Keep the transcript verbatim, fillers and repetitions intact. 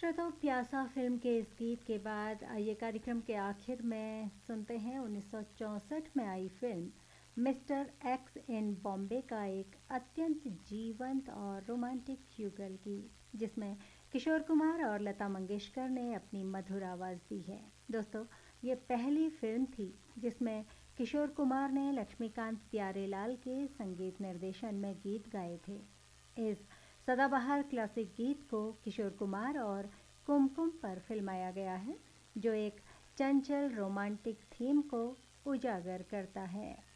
श्रोताओं, प्यासा फिल्म के इस गीत के बाद आइए कार्यक्रम के आखिर में सुनते हैं उन्नीस सौ चौंसठ में आई फिल्म मिस्टर एक्स इन बॉम्बे का एक अत्यंत जीवंत और रोमांटिक युगल गीत, जिसमें किशोर कुमार और लता मंगेशकर ने अपनी मधुर आवाज़ दी है। दोस्तों, ये पहली फिल्म थी जिसमें किशोर कुमार ने लक्ष्मीकांत प्यारेलाल के संगीत निर्देशन में गीत गाए थे। इस सदाबहार क्लासिक गीत को किशोर कुमार और कुमकुम पर फिल्माया गया है, जो एक चंचल रोमांटिक थीम को उजागर करता है।